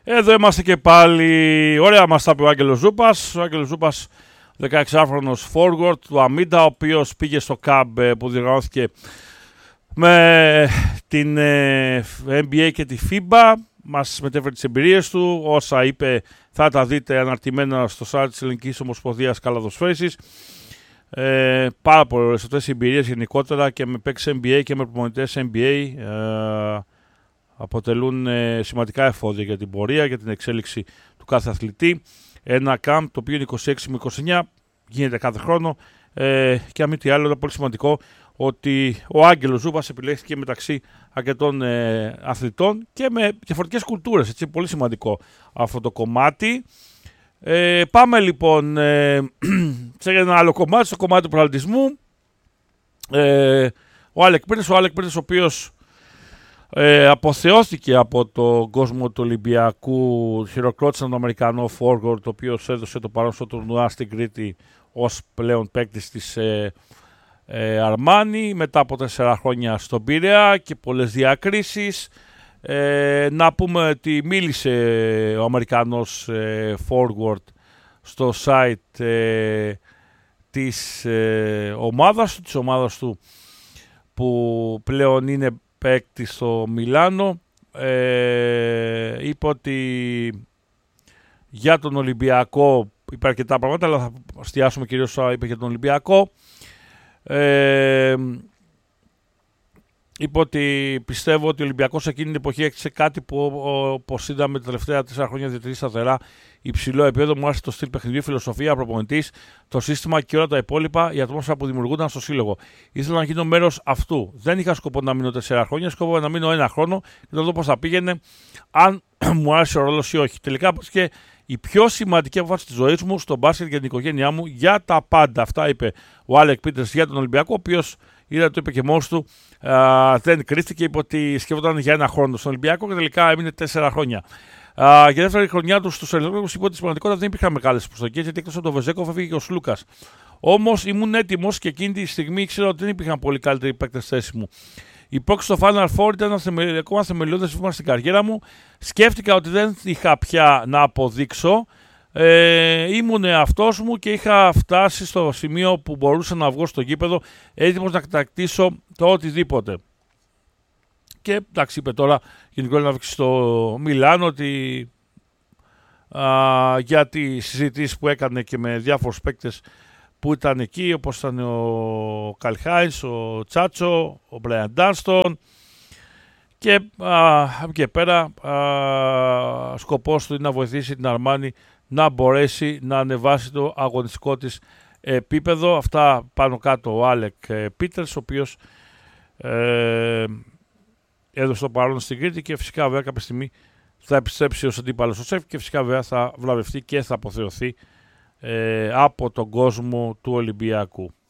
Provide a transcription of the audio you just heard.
Εδώ είμαστε και πάλι. Ωραία μας τα πει ο Άγγελος Ζούπας. Ο Άγγελος Ζούπας, 16χρονος forward του Αμίντα, ο οποίος πήγε στο CAB που διοργανώθηκε με την NBA και τη FIBA. Μας μετέφερε τις εμπειρίες του. Όσα είπε θα τα δείτε αναρτημένα στο site της Ελληνικής Ομοσπονδίας Καλαδοσφαίρισης. Πάρα πολλές αυτές οι εμπειρίες γενικότερα και με παίκτες NBA και με προπονητές NBA αποτελούν σημαντικά εφόδια για την πορεία, για την εξέλιξη του κάθε αθλητή. Ένα camp το οποίο είναι 26 με 29, γίνεται κάθε χρόνο και αν μη τι άλλο είναι πολύ σημαντικό ότι ο Άγγελος Ζούπας επιλέχθηκε μεταξύ αρκετών αθλητών και με διαφορετικές κουλτούρες, έτσι, πολύ σημαντικό αυτό το κομμάτι. Πάμε λοιπόν σε ένα άλλο κομμάτι, στο κομμάτι του προαλτισμού. Ο Άλεκ Πίτερς, ο οποίος αποθεώθηκε από τον κόσμο του Ολυμπιακού, χειροκρότησαν τον Αμερικανό forward, ο οποίος έδωσε το παρόν στο τουρνουά στην Κρήτη ως πλέον παίκτης της Αρμάνι, μετά από 4 χρόνια στον Πειραιά και πολλές διακρίσεις. Να πούμε ότι μίλησε ο Αμερικανός forward στο site της ομάδας του που πλέον είναι παίκτη στο Μιλάνο. Είπε ότι για τον Ολυμπιακό είπε αρκετά πράγματα, αλλά θα εστιάσουμε κυρίως όσα είπε για τον Ολυμπιακό. Είπε ότι πιστεύω ότι ο Ολυμπιακός εκείνη την εποχή έκτισε κάτι που όπως είδαμε τα τελευταία 4 χρόνια διατηρεί σταθερά υψηλό επίπεδο. Μου άρεσε το στυλ παιχνιδιού, φιλοσοφία, προπονητής, το σύστημα και όλα τα υπόλοιπα, η ατμόσφαιρα που δημιουργούνταν στο σύλλογο. Ήθελα να γίνω μέρος αυτού. Δεν είχα σκοπό να μείνω 4 χρόνια, σκοπό να μείνω 1 χρόνο και να δω πώς θα πήγαινε, αν μου άρεσε ο ρόλος ή όχι. Τελικά και η πιο σημαντική απόφαση της ζωής μου στο μπάσκετ για την οικογένειά μου, για τα πάντα. Αυτά είπε ο Άλεκ Πίτερς για τον Ολυμπιακό, ο οποίος το είπε και μόνος του, δεν κρίστηκε, είπε ότι σκέφτονταν για 1 χρόνο στον Ολυμπιακό και τελικά έμεινε 4 χρόνια. Για δεύτερη χρονιά του στους Ελληνικούς είπε ότι στην πραγματικότητα δεν υπήρχαν μεγάλες προσδοκίες, γιατί εκτός από τον Βεζέκοφ έφυγε και ο Σλούκας. Όμως ήμουν έτοιμος και εκείνη τη στιγμή ήξερα ότι δεν υπήρχαν πολύ καλύτεροι παίκτες στη θέση μου. Η πρόκληση στο Final Four ήταν ακόμα θεμελιώδες βήμα στην καριέρα μου. Σκέφτηκα ότι δεν είχα πια να αποδείξω. Ήμουν εαυτός μου και είχα φτάσει στο σημείο που μπορούσα να βγω στο γήπεδο έτοιμος να κατακτήσω το οτιδήποτε. Και εντάξει, είπε τώρα γενικότερα να βγει στο Μιλάνο ότι για τις συζητήσεις που έκανε και με διάφορους παίκτες που ήταν εκεί, όπως ήταν ο Καλχάινς, ο Τσάτσο, ο Μπράιαν Ντάνστον, και από εκεί πέρα σκοπός του είναι να βοηθήσει την Αρμάνι να μπορέσει να ανεβάσει το αγωνιστικό της επίπεδο. Αυτά πάνω κάτω ο Άλεκ Πίτερς, ο οποίος έδωσε το παρόν στην Κρήτη και φυσικά βέβαια κάποια στιγμή θα επιστρέψει ως αντίπαλος στο ΣΕΦ και φυσικά βέβαια θα βλαβευτεί και θα αποθεωθεί από τον κόσμο του Ολυμπιακού.